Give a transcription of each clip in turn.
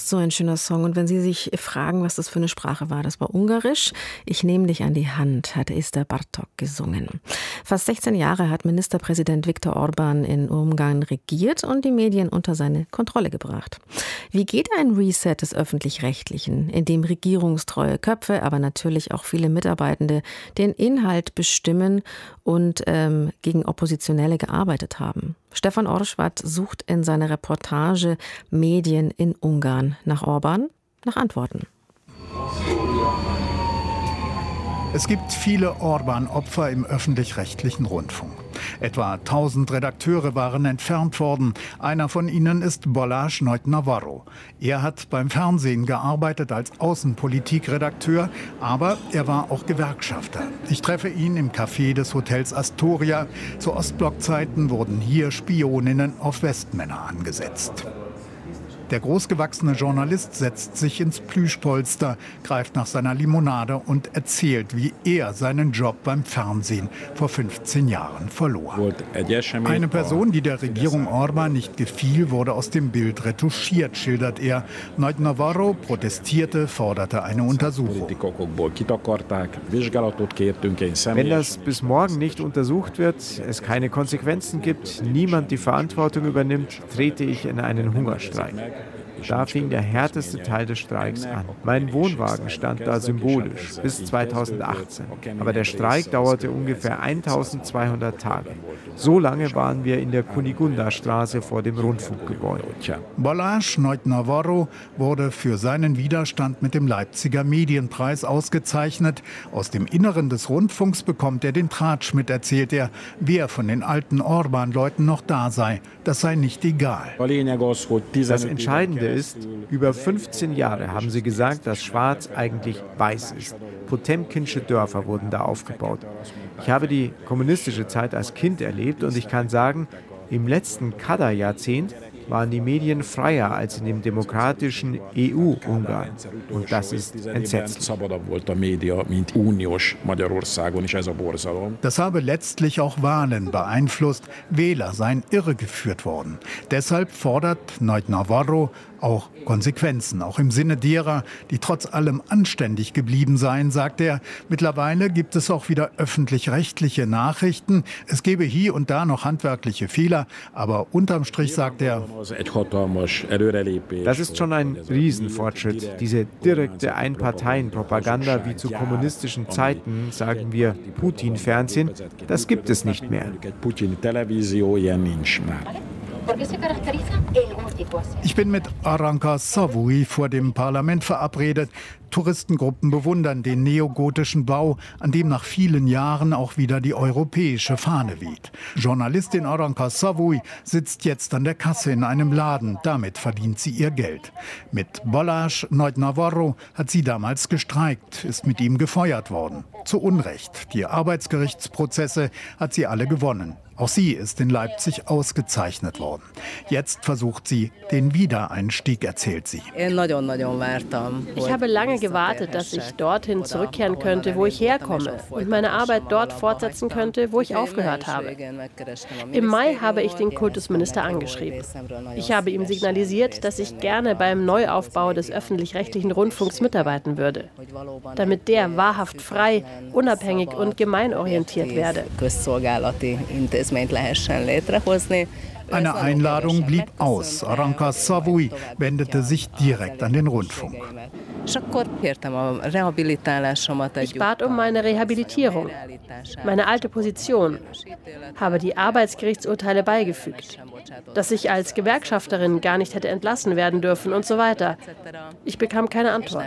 So ein schöner Song. Und wenn Sie sich fragen, was das für eine Sprache war, das war Ungarisch. Ich nehme dich an die Hand, hat Ester Bartók gesungen. Fast 16 Jahre hat Ministerpräsident Viktor Orbán in Ungarn regiert und die Medien unter seine Kontrolle gebracht. Wie geht ein Reset des Öffentlich-Rechtlichen, in dem regierungstreue Köpfe, aber natürlich auch viele Mitarbeitende den Inhalt bestimmen und gegen Oppositionelle gearbeitet haben? Stefan Orschwat sucht in seiner Reportage Medien in Ungarn nach Orbán, nach Antworten. Es gibt viele Orbán-Opfer im öffentlich-rechtlichen Rundfunk. Etwa 1000 Redakteure waren entfernt worden. Einer von ihnen ist Balázs Nagy-Navarro. Er hat beim Fernsehen gearbeitet als Außenpolitikredakteur, aber er war auch Gewerkschafter. Ich treffe ihn im Café des Hotels Astoria. Zu Ostblockzeiten wurden hier Spioninnen auf Westmänner angesetzt. Der großgewachsene Journalist setzt sich ins Plüschpolster, greift nach seiner Limonade und erzählt, wie er seinen Job beim Fernsehen vor 15 Jahren verlor. Eine Person, die der Regierung Orbán nicht gefiel, wurde aus dem Bild retuschiert, schildert er. Nagy-Navarro protestierte, forderte eine Untersuchung. Wenn das bis morgen nicht untersucht wird, es keine Konsequenzen gibt, niemand die Verantwortung übernimmt, trete ich in einen Hungerstreik. Da fing der härteste Teil des Streiks an. Mein Wohnwagen stand da symbolisch bis 2018. Aber der Streik dauerte ungefähr 1200 Tage. So lange waren wir in der Kunigunda-Straße vor dem Rundfunkgebäude. Balázs Nagy-Navarro wurde für seinen Widerstand mit dem Leipziger Medienpreis ausgezeichnet. Aus dem Inneren des Rundfunks bekommt er den Tratsch mit, erzählt er. Wer von den alten Orbán-Leuten noch da sei, das sei nicht egal. Das Entscheidende ist, über 15 Jahre haben sie gesagt, dass Schwarz eigentlich weiß ist. Potemkinsche Dörfer wurden da aufgebaut. Ich habe die kommunistische Zeit als Kind erlebt und ich kann sagen, im letzten Kader-Jahrzehnt waren die Medien freier als in dem demokratischen EU-Ungarn. Und das ist entsetzlich. Das habe letztlich auch Wahlen beeinflusst. Wähler seien irregeführt worden. Deshalb fordert Nagy-Navarro auch Konsequenzen, auch im Sinne derer, die trotz allem anständig geblieben seien, sagt er. Mittlerweile gibt es auch wieder öffentlich-rechtliche Nachrichten. Es gebe hier und da noch handwerkliche Fehler, aber unterm Strich, sagt er, das ist schon ein Riesenfortschritt. Diese direkte Einparteienpropaganda wie zu kommunistischen Zeiten, sagen wir Putin-Fernsehen, das gibt es nicht mehr. Ich bin mit Aranka Savui vor dem Parlament verabredet. Touristengruppen bewundern den neogotischen Bau, an dem nach vielen Jahren auch wieder die europäische Fahne weht. Journalistin Aranka Savui sitzt jetzt an der Kasse in einem Laden. Damit verdient sie ihr Geld. Mit Balázs Nagy-Navarro hat sie damals gestreikt, ist mit ihm gefeuert worden. Zu Unrecht. Die Arbeitsgerichtsprozesse hat sie alle gewonnen. Auch sie ist in Leipzig ausgezeichnet worden. Jetzt versucht sie den Wiedereinstieg, erzählt sie. Ich habe lange gewartet, dass ich dorthin zurückkehren könnte, wo ich herkomme und meine Arbeit dort fortsetzen könnte, wo ich aufgehört habe. Im Mai habe ich den Kultusminister angeschrieben. Ich habe ihm signalisiert, dass ich gerne beim Neuaufbau des öffentlich-rechtlichen Rundfunks mitarbeiten würde, damit der wahrhaft frei, unabhängig und gemeinorientiert werde. Eine Einladung blieb aus. Aranka Savui wendete sich direkt an den Rundfunk. Ich bat um meine Rehabilitierung, meine alte Position, habe die Arbeitsgerichtsurteile beigefügt, dass ich als Gewerkschafterin gar nicht hätte entlassen werden dürfen und so weiter. Ich bekam keine Antwort.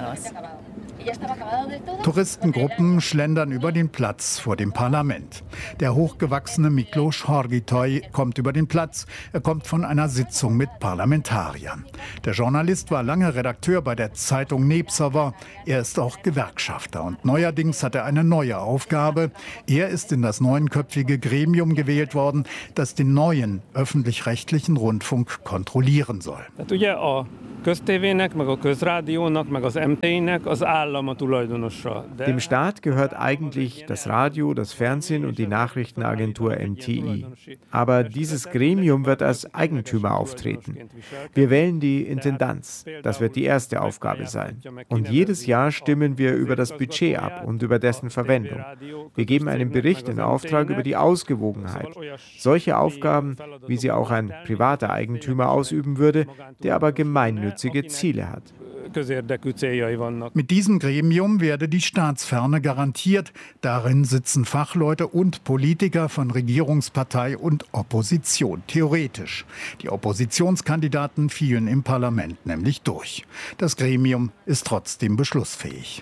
Touristengruppen schlendern über den Platz vor dem Parlament. Der hochgewachsene Miklós Horthy kommt über den Platz. Er kommt von einer Sitzung mit Parlamentariern. Der Journalist war lange Redakteur bei der Zeitung Népszava. Er ist auch Gewerkschafter und neuerdings hat er eine neue Aufgabe. Er ist in das 9-köpfige Gremium gewählt worden, das den neuen öffentlich-rechtlichen Rundfunk kontrollieren soll. Dem Staat gehört eigentlich das Radio, das Fernsehen und die Nachrichtenagentur MTI. Aber dieses Gremium wird als Eigentümer auftreten. Wir wählen die Intendanz. Das wird die erste Aufgabe sein. Und jedes Jahr stimmen wir über das Budget ab und über dessen Verwendung. Wir geben einen Bericht in Auftrag über die Ausgewogenheit. Solche Aufgaben, wie sie auch ein privater Eigentümer ausüben würde, der aber gemeinnützige Ziele hat. Mit diesem Gremium werde die Staatsferne garantiert. Darin sitzen Fachleute und Politiker von Regierungspartei und Opposition. Theoretisch. Die Oppositionskandidaten fielen im Parlament nämlich durch. Das Gremium ist trotzdem beschlussfähig.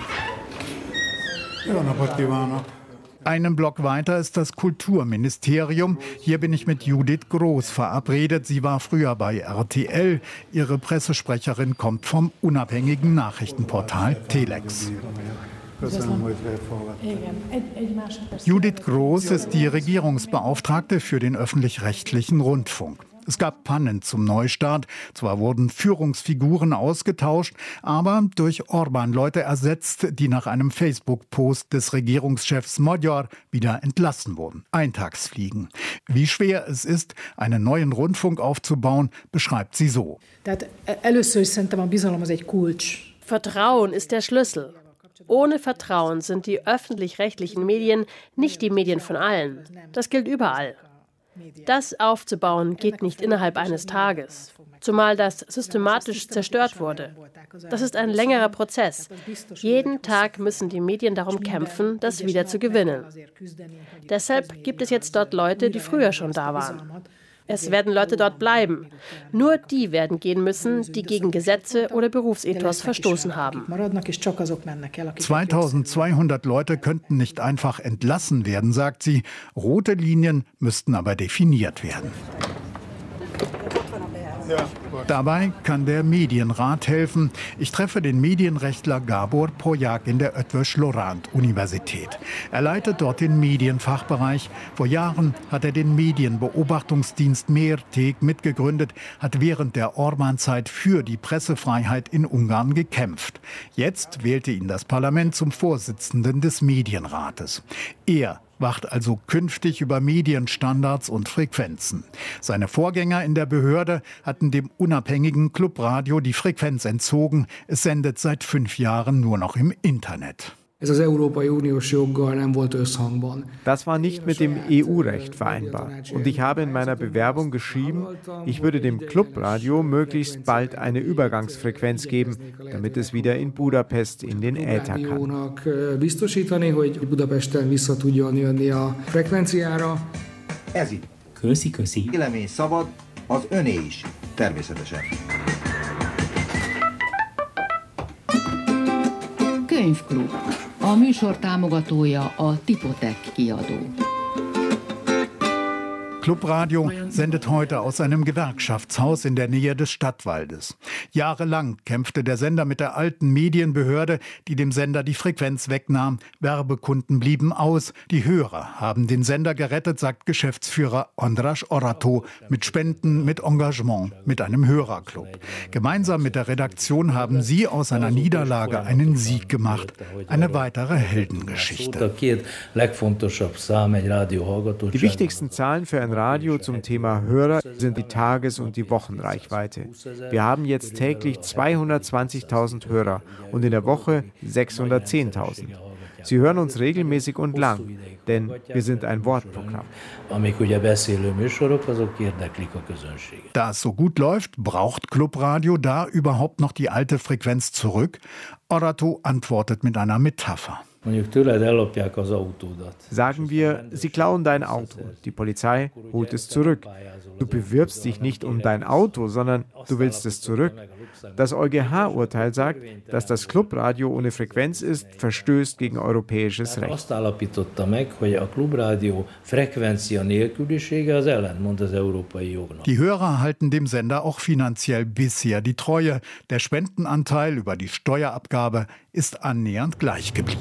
Einen Block weiter ist das Kulturministerium. Hier bin ich mit Judith Groß verabredet. Sie war früher bei RTL. Ihre Pressesprecherin kommt vom unabhängigen Nachrichtenportal Telex. Judith Groß ist die Regierungsbeauftragte für den öffentlich-rechtlichen Rundfunk. Es gab Pannen zum Neustart. Zwar wurden Führungsfiguren ausgetauscht, aber durch Orbán-Leute ersetzt, die nach einem Facebook-Post des Regierungschefs Magyar wieder entlassen wurden. Eintagsfliegen. Wie schwer es ist, einen neuen Rundfunk aufzubauen, beschreibt sie so. Vertrauen ist der Schlüssel. Ohne Vertrauen sind die öffentlich-rechtlichen Medien nicht die Medien von allen. Das gilt überall. Das aufzubauen geht nicht innerhalb eines Tages, zumal das systematisch zerstört wurde. Das ist ein längerer Prozess. Jeden Tag müssen die Medien darum kämpfen, das wieder zu gewinnen. Deshalb gibt es jetzt dort Leute, die früher schon da waren. Es werden Leute dort bleiben. Nur die werden gehen müssen, die gegen Gesetze oder Berufsethos verstoßen haben. 2200 Leute könnten nicht einfach entlassen werden, sagt sie. Rote Linien müssten aber definiert werden. Dabei kann der Medienrat helfen. Ich treffe den Medienrechtler Gábor Poják in der Eötvös Loránd Universität. Er leitet dort den Medienfachbereich. Vor Jahren hat er den Medienbeobachtungsdienst Mérték mitgegründet, hat während der Orbán-Zeit für die Pressefreiheit in Ungarn gekämpft. Jetzt wählte ihn das Parlament zum Vorsitzenden des Medienrates. Er wacht also künftig über Medienstandards und Frequenzen. Seine Vorgänger in der Behörde hatten dem unabhängigen Clubradio die Frequenz entzogen. Es sendet seit 5 Jahren nur noch im Internet. Das war nicht mit dem EU-Recht vereinbar. Und ich habe in meiner Bewerbung geschrieben, ich würde dem Clubradio möglichst bald eine Übergangsfrequenz geben, damit es wieder in Budapest in den Äther kann. Köszi. Vélemény szabad, az öné is, természetesen. Könyvklub. A műsor támogatója a Tipotec kiadó. Clubradio sendet heute aus einem Gewerkschaftshaus in der Nähe des Stadtwaldes. Jahrelang kämpfte der Sender mit der alten Medienbehörde, die dem Sender die Frequenz wegnahm. Werbekunden blieben aus. Die Hörer haben den Sender gerettet, sagt Geschäftsführer András Orato. Mit Spenden, mit Engagement, mit einem Hörerclub. Gemeinsam mit der Redaktion haben sie aus einer Niederlage einen Sieg gemacht. Eine weitere Heldengeschichte. Die wichtigsten Zahlen für ein Radio zum Thema Hörer sind die Tages- und die Wochenreichweite. Wir haben jetzt täglich 220.000 Hörer und in der Woche 610.000. Sie hören uns regelmäßig und lang, denn wir sind ein Wortprogramm. Da es so gut läuft, braucht Clubradio da überhaupt noch die alte Frequenz zurück? Orato antwortet mit einer Metapher. Sagen wir, sie klauen dein Auto. Die Polizei holt es zurück. Du bewirbst dich nicht um dein Auto, sondern du willst es zurück. Das EuGH-Urteil sagt, dass das Clubradio ohne Frequenz ist, verstößt gegen europäisches Recht. Die Hörer halten dem Sender auch finanziell bisher die Treue. Der Spendenanteil über die Steuerabgabe ist annähernd gleich geblieben.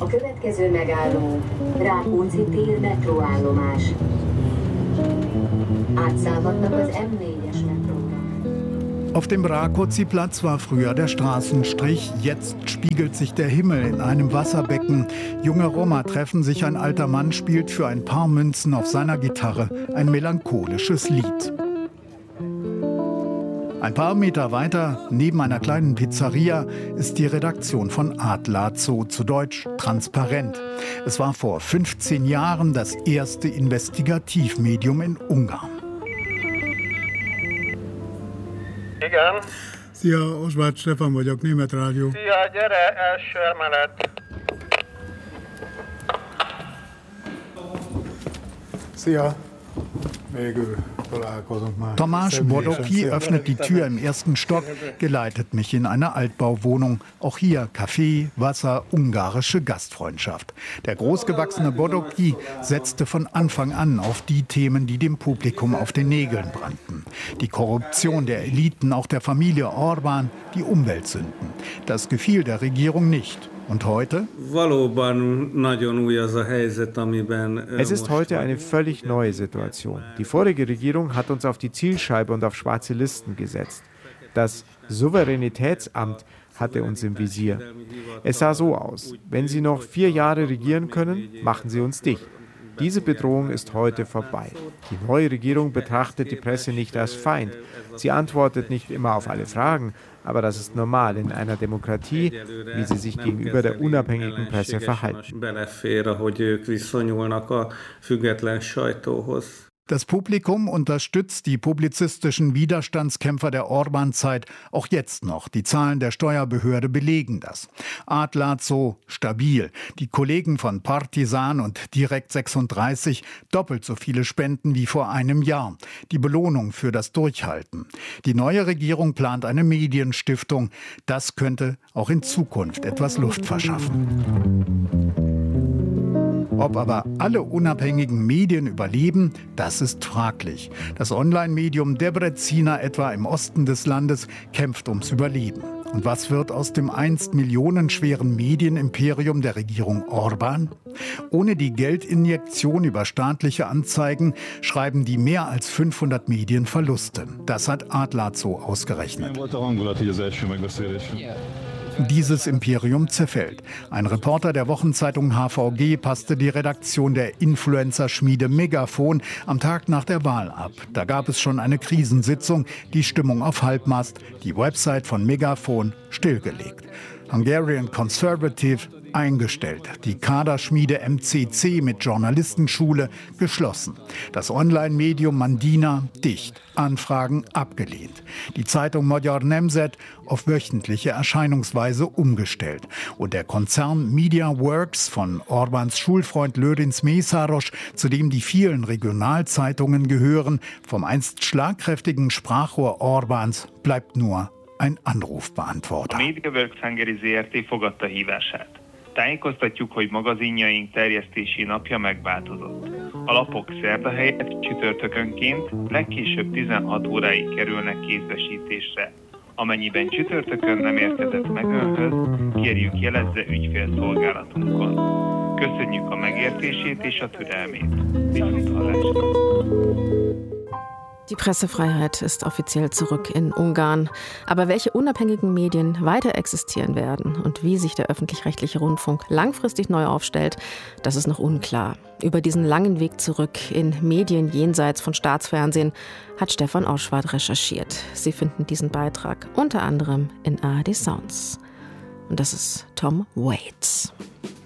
Auf dem Rákóczi-Platz war früher der Straßenstrich. Jetzt spiegelt sich der Himmel in einem Wasserbecken. Junge Roma treffen sich, ein alter Mann spielt für ein paar Münzen auf seiner Gitarre ein melancholisches Lied. Ein paar Meter weiter, neben einer kleinen Pizzeria, ist die Redaktion von Átlátszó, zu Deutsch transparent. Es war vor 15 Jahren das erste Investigativmedium in Ungarn. Igen. Szia, Osváth Stefan vagyok, Német Rádió. Szia, gyere, első emelet. Szia, végül találkozunk már. Tomáš Bodoky öffnet die Tür im ersten Stock, geleitet mich in eine Altbauwohnung. Auch hier Kaffee, Wasser, ungarische Gastfreundschaft. Der großgewachsene Bodoky setzte von Anfang an auf die Themen, die dem Publikum auf den Nägeln brannten. Die Korruption der Eliten, auch der Familie Orbán, die Umweltsünden. Das gefiel der Regierung nicht. Und heute? Es ist heute eine völlig neue Situation. Die vorige Regierung hat uns auf die Zielscheibe und auf schwarze Listen gesetzt. Das Souveränitätsamt hatte uns im Visier. Es sah so aus: Wenn Sie noch 4 Jahre regieren können, machen Sie uns dicht. Diese Bedrohung ist heute vorbei. Die neue Regierung betrachtet die Presse nicht als Feind. Sie antwortet nicht immer auf alle Fragen, aber das ist normal in einer Demokratie, wie sie sich gegenüber der unabhängigen Presse verhalten. Das Publikum unterstützt die publizistischen Widerstandskämpfer der Orbán-Zeit auch jetzt noch. Die Zahlen der Steuerbehörde belegen das. Átlátszó stabil. Die Kollegen von Partizan und Direkt 36 doppelt so viele Spenden wie vor einem Jahr. Die Belohnung für das Durchhalten. Die neue Regierung plant eine Medienstiftung. Das könnte auch in Zukunft etwas Luft verschaffen. Ob aber alle unabhängigen Medien überleben, das ist fraglich. Das Online-Medium Debrecina etwa im Osten des Landes kämpft ums Überleben. Und was wird aus dem einst millionenschweren Medienimperium der Regierung Orbán? Ohne die Geldinjektion über staatliche Anzeigen schreiben die mehr als 500 Medien Verluste. Das hat Átlátszó ausgerechnet. Dieses Imperium zerfällt. Ein Reporter der Wochenzeitung HVG passte die Redaktion der Influencer-Schmiede Megafon am Tag nach der Wahl ab. Da gab es schon eine Krisensitzung, die Stimmung auf Halbmast, die Website von Megafon stillgelegt. Hungarian Conservative eingestellt, die Kaderschmiede MCC mit Journalistenschule geschlossen, das Online-Medium Mandina dicht, Anfragen abgelehnt, die Zeitung Magyar Nemzet auf wöchentliche Erscheinungsweise umgestellt und der Konzern Media Works von Orbáns Schulfreund Lőrinc Mészáros, zu dem die vielen Regionalzeitungen gehören, vom einst schlagkräftigen Sprachrohr Orbáns bleibt nur ein Anrufbeantworter. MediaWorks Hungary Zrt. Fogadta hívását. Tájékoztatjuk, hogy magazinjaink terjesztési napja megváltozott. A lapok szerda helyett csütörtökönként legkésőbb 16 óráig kerülnek kézbesítésre. Amennyiben csütörtökön nem érkezett meg önhöz, kérjük jelezze ügyfélszolgálatunkon. Köszönjük a megértését és a türelmét. Viszonthallásra. Die Pressefreiheit ist offiziell zurück in Ungarn. Aber welche unabhängigen Medien weiter existieren werden und wie sich der öffentlich-rechtliche Rundfunk langfristig neu aufstellt, das ist noch unklar. Über diesen langen Weg zurück in Medien jenseits von Staatsfernsehen hat Stefan Oschwart recherchiert. Sie finden diesen Beitrag unter anderem in ARD Sounds. Und das ist Tom Waits.